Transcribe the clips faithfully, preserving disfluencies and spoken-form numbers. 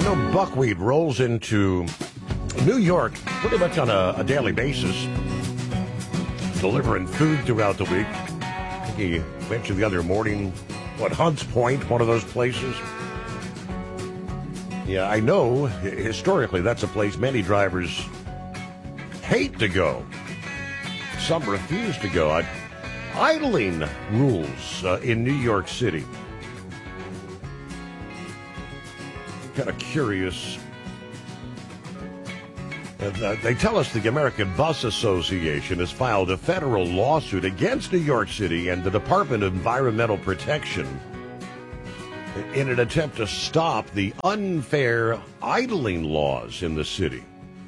know buckwheat rolls into New York pretty much on a, a daily basis, delivering food throughout the week. I think he mentioned the other morning, what, Hunts Point, one of those places. Yeah, I know historically that's a place many drivers hate to go. Some refuse to go. I, idling rules uh, in New York City. Kind of curious. And, uh, they tell us the American Bus Association has filed a federal lawsuit against New York City and the Department of Environmental Protection in an attempt to stop the unfair idling laws in the city.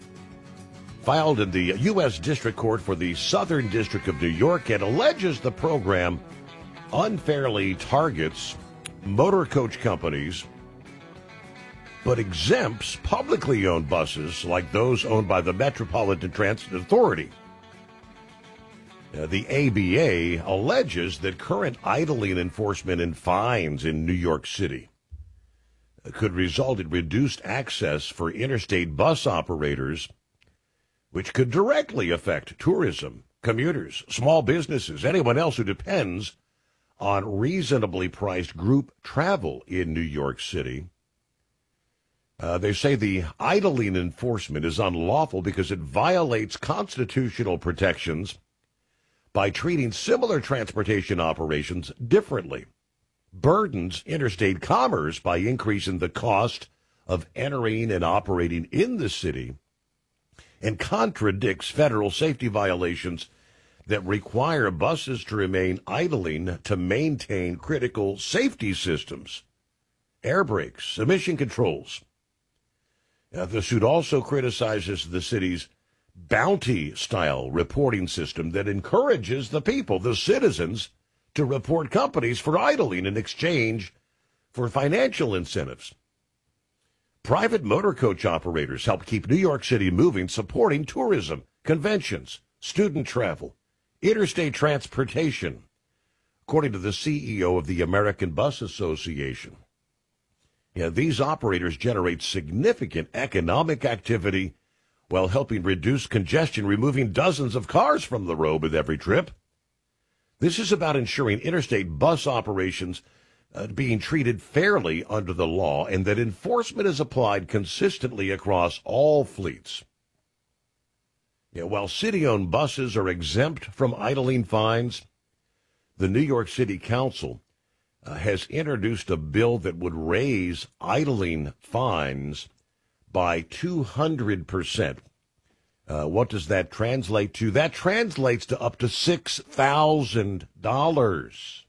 Filed in the U S District Court for the Southern District of New York, and alleges the program unfairly targets motor coach companies but exempts publicly owned buses like those owned by the Metropolitan Transit Authority. Uh, the A B A alleges that current idling enforcement and fines in New York City uh, could result in reduced access for interstate bus operators, which could directly affect tourism, commuters, small businesses, anyone else who depends on reasonably priced group travel in New York City. Uh, they say the idling enforcement is unlawful because it violates constitutional protections by treating similar transportation operations differently, burdens interstate commerce by increasing the cost of entering and operating in the city, and contradicts federal safety violations that require buses to remain idling to maintain critical safety systems, air brakes, emission controls. Uh, the suit also criticizes the city's bounty-style reporting system that encourages the people, the citizens, to report companies for idling in exchange for financial incentives. Private motor coach operators help keep New York City moving, supporting tourism, conventions, student travel, interstate transportation, according to the C E O of the American Bus Association. Yeah, these operators generate significant economic activity while helping reduce congestion, removing dozens of cars from the road with every trip. This is about ensuring interstate bus operations uh, being treated fairly under the law and that enforcement is applied consistently across all fleets. Yeah, while city-owned buses are exempt from idling fines, the New York City Council Uh, has introduced a bill that would raise idling fines by two hundred percent. Uh, what does that translate to? That translates to up to six thousand dollars.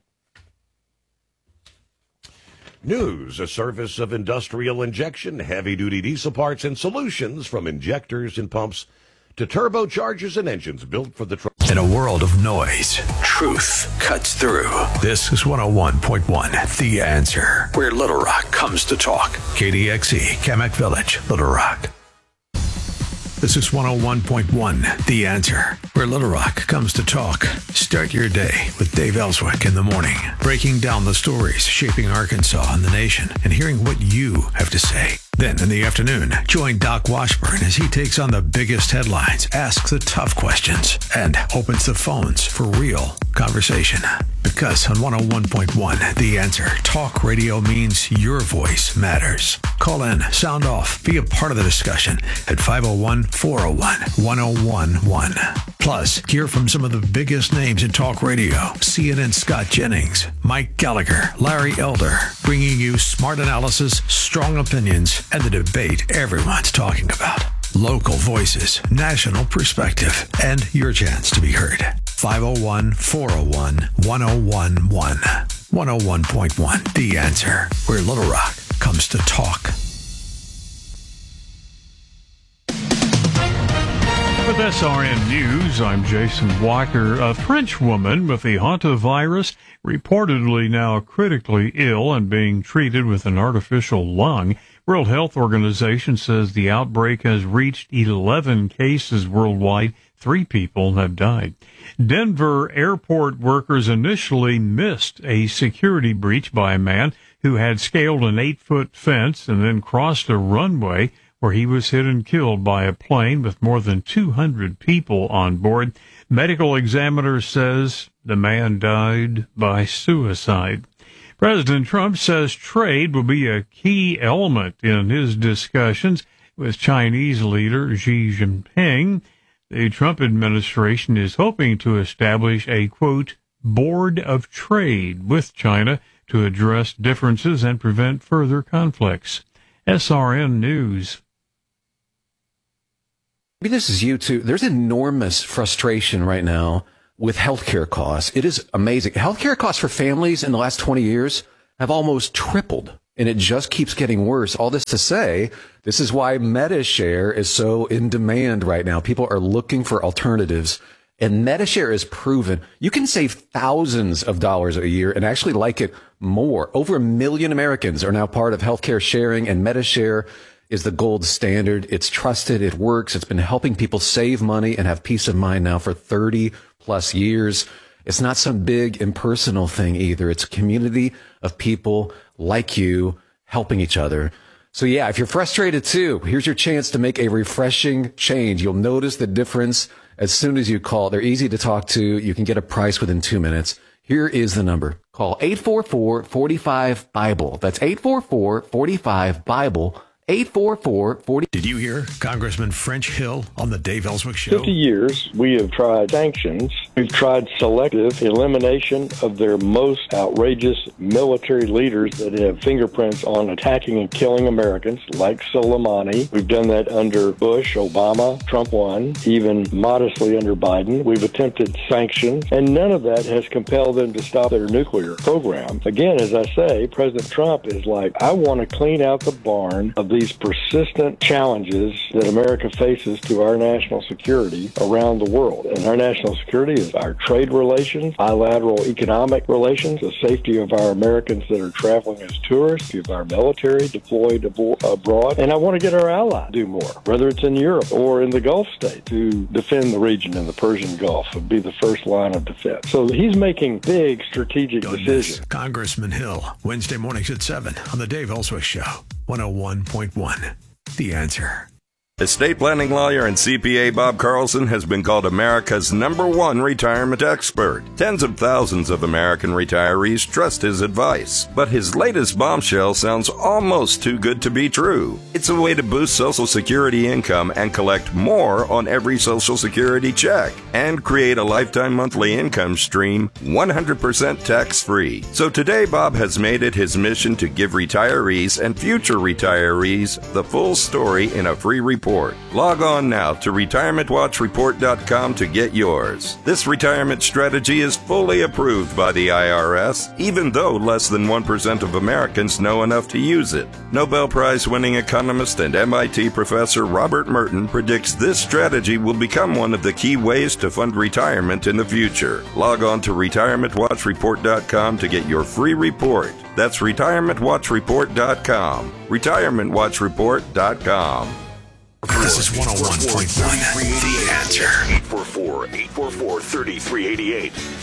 News, a service of Industrial Injection, heavy-duty diesel parts and solutions from injectors and pumps to turbochargers and engines built for the truck. In a world of noise, truth cuts through. This is one oh one point one, The Answer, where Little Rock comes to talk. K D X E, Kamak Village, Little Rock. This is one oh one point one, The Answer, where Little Rock comes to talk. Start your day with Dave Ellswick in the morning, breaking down the stories shaping Arkansas and the nation and hearing what you have to say. Then in the afternoon, join Doc Washburn as he takes on the biggest headlines, asks the tough questions, and opens the phones for real conversation. Because on one oh one point one, The Answer, talk radio means your voice matters. Call in, sound off, be a part of the discussion at five oh one, four oh one, one oh one one. Plus, hear from some of the biggest names in talk radio. C N N's Scott Jennings, Mike Gallagher, Larry Elder, bringing you smart analysis, strong opinions, and the debate everyone's talking about. Local voices, national perspective, and your chance to be heard. five oh one, four oh one, one oh one one. one oh one point one, The Answer, where Little Rock comes to talk. With S R N News, I'm Jason Walker. A French woman with the hantavirus, reportedly now critically ill and being treated with an artificial lung. World Health Organization says the outbreak has reached eleven cases worldwide. Three people have died. Denver airport workers initially missed a security breach by a man who had scaled an eight-foot fence and then crossed a runway where he was hit and killed by a plane with more than two hundred people on board. Medical examiner says the man died by suicide. President Trump says trade will be a key element in his discussions with Chinese leader Xi Jinping. The Trump administration is hoping to establish a, quote, board of trade with China to address differences and prevent further conflicts. S R N News. Maybe this is you too. There's enormous frustration right now with healthcare costs. It is amazing. Healthcare costs for families in the last twenty years have almost tripled, and it just keeps getting worse. All this to say, this is why MediShare is so in demand right now. People are looking for alternatives, and MediShare is proven you can save thousands of dollars a year and actually like it more. Over a million Americans are now part of healthcare sharing, and MediShare is the gold standard. It's trusted. It works. It's been helping people save money and have peace of mind now for thirty plus years. It's not some big impersonal thing either. It's a community of people like you helping each other. So yeah, if you're frustrated too, here's your chance to make a refreshing change. You'll notice the difference as soon as you call. They're easy to talk to. You can get a price within two minutes. Here is the number. Call eight four four, four five, BIBLE. That's eight four four, four five, BIBLE. eight four four, four zero. Did you hear Congressman French Hill on the Dave Ellswick Show? fifty years, we have tried sanctions. We've tried selective elimination of their most outrageous military leaders that have fingerprints on attacking and killing Americans, like Soleimani. We've done that under Bush, Obama, Trump one, even modestly under Biden. We've attempted sanctions, and none of that has compelled them to stop their nuclear program. Again, as I say, President Trump is like, I want to clean out the barn of these persistent challenges that America faces to our national security around the world. And our national security is our trade relations, bilateral economic relations, the safety of our Americans that are traveling as tourists, of our military deployed abroad. And I want to get our allies to do more, whether it's in Europe or in the Gulf states, to defend the region in the Persian Gulf and be the first line of defense. So he's making big strategic Don't decisions. miss Congressman Hill, Wednesday mornings at seven on the Dave Ellswick Show, one oh one point one. The Answer. Estate planning lawyer and C P A Bob Carlson has been called America's number one retirement expert. Tens of thousands of American retirees trust his advice. But his latest bombshell sounds almost too good to be true. It's a way to boost Social Security income and collect more on every Social Security check and create a lifetime monthly income stream one hundred percent tax-free. So today, Bob has made it his mission to give retirees and future retirees the full story in a free report. Log on now to retirement watch report dot com to get yours. This retirement strategy is fully approved by the I R S, even though less than one percent of Americans know enough to use it. Nobel Prize-winning economist and M I T professor Robert Merton predicts this strategy will become one of the key ways to fund retirement in the future. Log on to retirement watch report dot com to get your free report. That's retirement watch report dot com. retirement watch report dot com. This is one oh one point one. The Answer. eight four four, eight four four, three three eight eight.